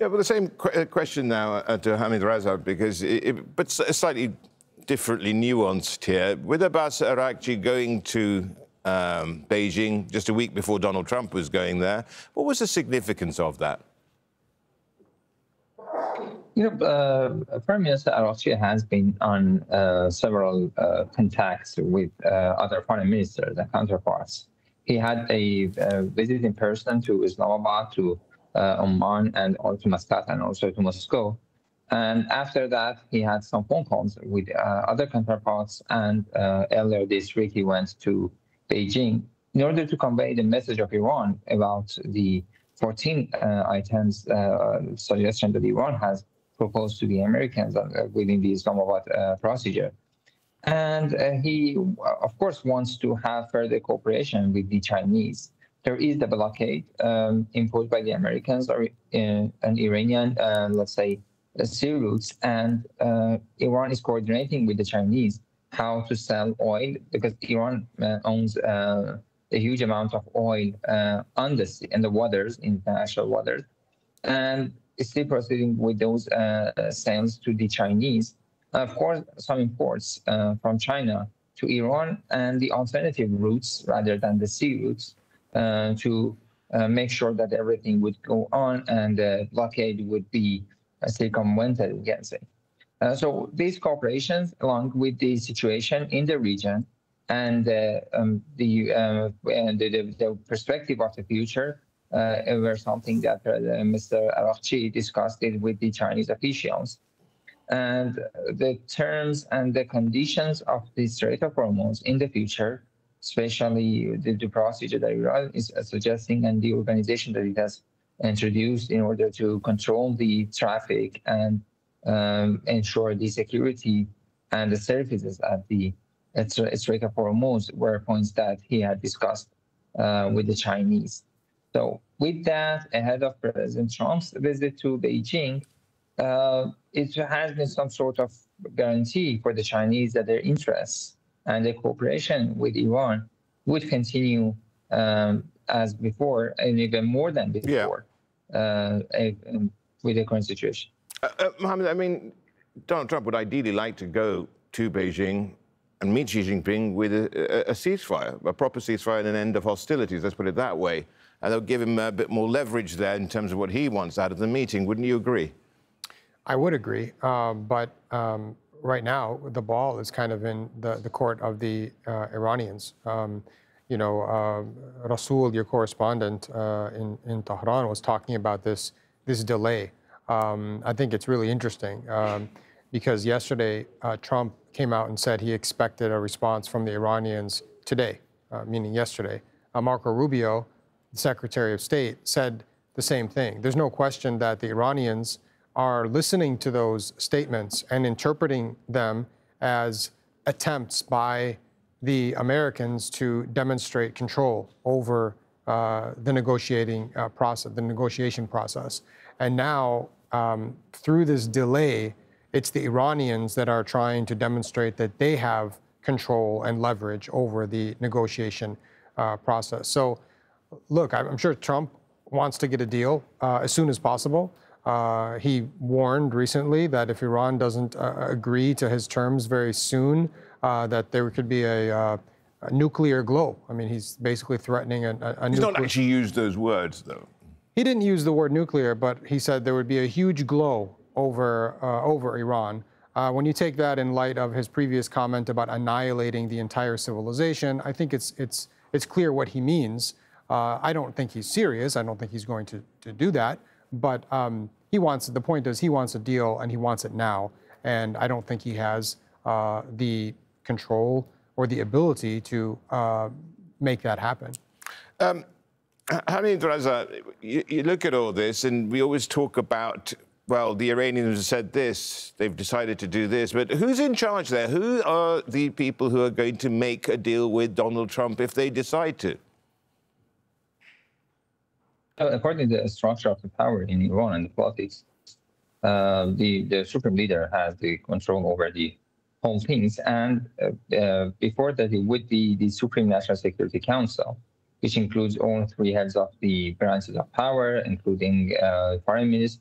Yeah, well, the same question now to Hamid Raza, because but slightly differently nuanced here. With Abbas Araghchi going to Beijing just a week before Donald Trump was going there, what was the significance of that? Prime Minister Araghchi has been on several contacts with other foreign ministers and counterparts. He had a visit in person to Islamabad, to Oman, and also to Muscat, and also to Moscow. And after that, he had some phone calls with other counterparts. And earlier this week, he went to Beijing in order to convey the message of Iran about the 14 items suggestion that Iran has proposed to the Americans within the Islamabad procedure. And he, of course, wants to have further cooperation with the Chinese. There is the blockade imposed by the Americans or an Iranian, let's say, sea routes, and Iran is coordinating with the Chinese how to sell oil, because Iran owns a huge amount of oil on the sea, in the waters, international waters, and is still proceeding with those sales to the Chinese. Of course, some imports from China to Iran, and the alternative routes rather than the sea routes to make sure that everything would go on and the blockade would be circumvented, we can say. So these cooperations, along with the situation in the region and the perspective of the future, were something that Mr. Araghchi discussed it with the Chinese officials. And the terms and the conditions of the Strait of Hormuz in the future, especially the procedure that Iran is suggesting and the organization that it has introduced in order to control the traffic and ensure the security and the services at the Strait of Hormuz, were points that he had discussed with the Chinese. So with that, ahead of President Trump's visit to Beijing, it has been some sort of guarantee for the Chinese that their interests and their cooperation with Iran would continue as before, and even more than before, with the current situation. Mohammed, I mean, Donald Trump would ideally like to go to Beijing and meet Xi Jinping with a ceasefire, a proper ceasefire and an end of hostilities, let's put it that way. And they'll give him a bit more leverage there in terms of what he wants out of the meeting. Wouldn't you agree? I would agree, but right now the ball is kind of in the court of the Iranians. Rasul, your correspondent in Tehran, was talking about this delay. I think it's really interesting because yesterday Trump came out and said he expected a response from the Iranians today, meaning yesterday. Marco Rubio, the Secretary of State, said the same thing. There's no question that the Iranians are listening to those statements and interpreting them as attempts by the Americans to demonstrate control over the negotiation process. And now, through this delay, it's the Iranians that are trying to demonstrate that they have control and leverage over the negotiation process. So, look, I'm sure Trump wants to get a deal as soon as possible. He warned recently that if Iran doesn't agree to his terms very soon, that there could be a nuclear glow. I mean, he's basically threatening a nuclear... He's not actually used those words, though. He didn't use the word nuclear, but he said there would be a huge glow over Iran. When you take that in light of his previous comment about annihilating the entire civilization, I think it's clear what he means. I don't think he's serious. I don't think he's going to do that. But the point is, he wants a deal, and he wants it now. And I don't think he has the control or the ability to make that happen. Hamid Raza, you look at all this, and we always talk about, well, the Iranians have said this, they've decided to do this, but who's in charge there? Who are the people who are going to make a deal with Donald Trump if they decide to? According to the structure of the power in Iran and the politics, the supreme leader has the control over the whole things. And before that, it would be the Supreme National Security Council, which includes all three heads of the branches of power, including foreign minister,